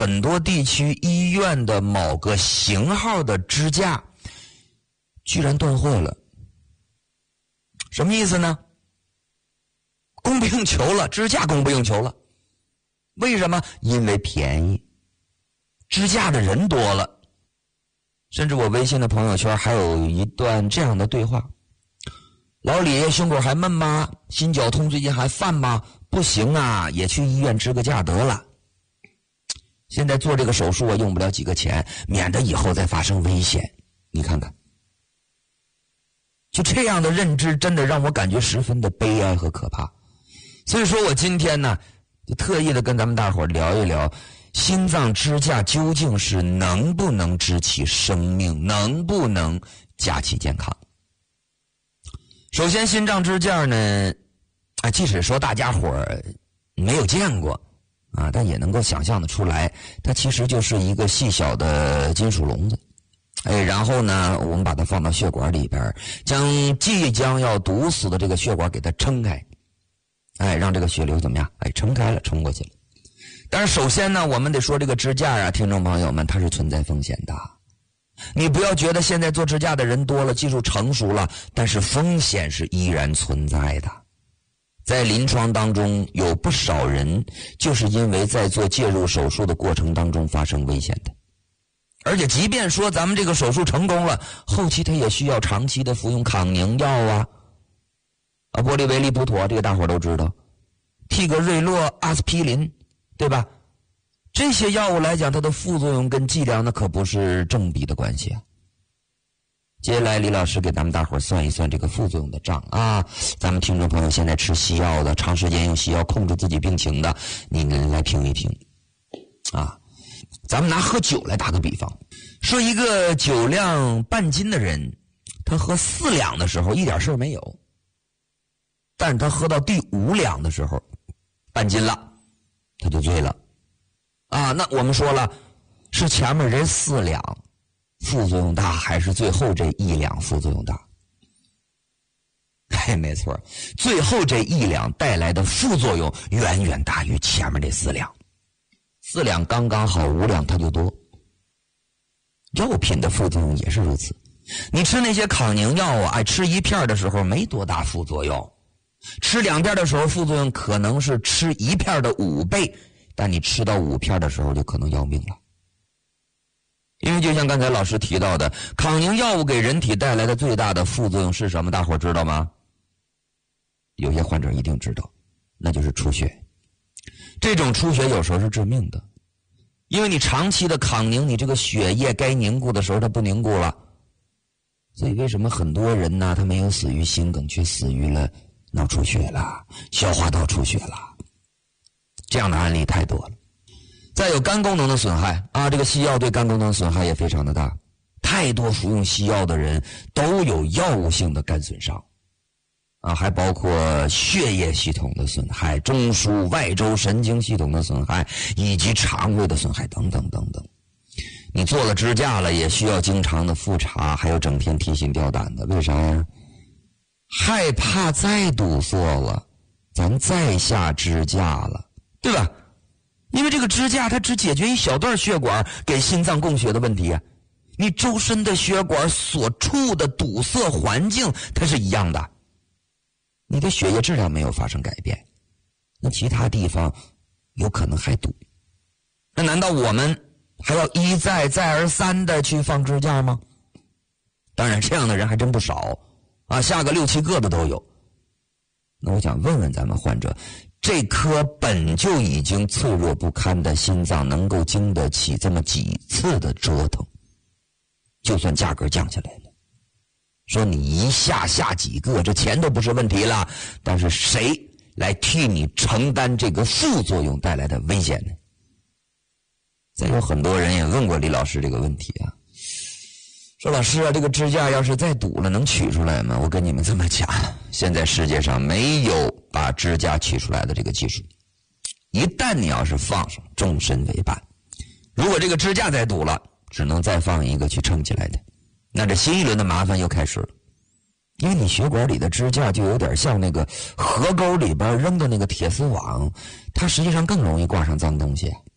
很多地区医院的某个型号的支架居然断货了。什么意思呢？供不应求了，支架供不应求了。为什么？因为便宜，支架的人多了。甚至我微信的朋友圈还有一段这样的对话：老李，胸口还闷吗？心绞痛最近还犯吗？不行啊，也去医院支个架得了。现在做这个手术啊，用不了几个钱，免得以后再发生危险。你看看，就这样的认知真的让我感觉十分的悲哀和可怕。所以说我今天呢，就特意的跟咱们大伙聊一聊，心脏支架究竟是能不能支起生命，能不能架起健康。首先心脏支架呢，即使说大家伙没有见过但也能够想象得出来，它其实就是一个细小的金属笼子。然后呢，我们把它放到血管里边，将即将要堵死的这个血管给它撑开，让这个血流怎么样？撑开了，冲过去了。但是首先呢，我们得说这个支架听众朋友们，它是存在风险的。你不要觉得现在做支架的人多了，技术成熟了，但是风险是依然存在的。在临床当中，有不少人就是因为在做介入手术的过程当中发生危险的。而且即便说咱们这个手术成功了，后期他也需要长期的服用抗凝药玻利维利普妥，这个大伙都知道，替格瑞洛、阿司匹林，对吧？这些药物来讲，它的副作用跟剂量那可不是正比的关系啊。接下来李老师给咱们大伙算一算这个副作用的账咱们听众朋友现在吃西药的，长时间用西药控制自己病情的，你们来评一评咱们拿喝酒来打个比方，说一个酒量半斤的人，他喝4两的时候一点事没有，但是他喝到第5两的时候，半斤了，他就醉了那我们说了，是前面这4两副作用大，还是最后这1两副作用大？没错，最后这1两带来的副作用远远大于前面这4两。4两刚刚好，5两它就多。药品的副作用也是如此。你吃那些抗凝药吃1片的时候没多大副作用，吃2片的时候副作用可能是吃1片的5倍，但你吃到5片的时候就可能要命了。因为就像刚才老师提到的，抗凝药物给人体带来的最大的副作用是什么？大伙知道吗？有些患者一定知道，那就是出血。这种出血有时候是致命的，因为你长期的抗凝，你这个血液该凝固的时候它不凝固了。所以为什么很多人呢，他没有死于心梗，却死于了脑出血了，消化道出血了，这样的案例太多了。再有肝功能的损害这个西药对肝功能损害也非常的大，太多服用西药的人都有药物性的肝损伤还包括血液系统的损害、中枢外周神经系统的损害，以及肠胃的损害等等等等。你做了支架了，也需要经常的复查，还有整天提心吊胆的。为啥呀？害怕再堵塞了，咱再下支架了，对吧？因为这个支架它只解决一小段血管给心脏供血的问题你周身的血管所处的堵塞环境它是一样的，你的血液质量没有发生改变，那其他地方有可能还堵。那难道我们还要一再再而三的去放支架吗？当然这样的人还真不少下个6、7个的都有。那我想问问咱们患者，这颗本就已经脆弱不堪的心脏能够经得起这么几次的折腾？就算价格降下来了，说你一下几个，这钱都不是问题了，但是谁来替你承担这个副作用带来的危险呢？再有很多人也问过李老师这个问题说老师这个支架要是再堵了能取出来吗？我跟你们这么讲，现在世界上没有把支架取出来的这个技术。一旦你要是放上，终身为伴。如果这个支架再堵了，只能再放一个去撑起来的，那这新一轮的麻烦又开始了。因为你血管里的支架就有点像那个河沟里边扔的那个铁丝网，它实际上更容易挂上脏东西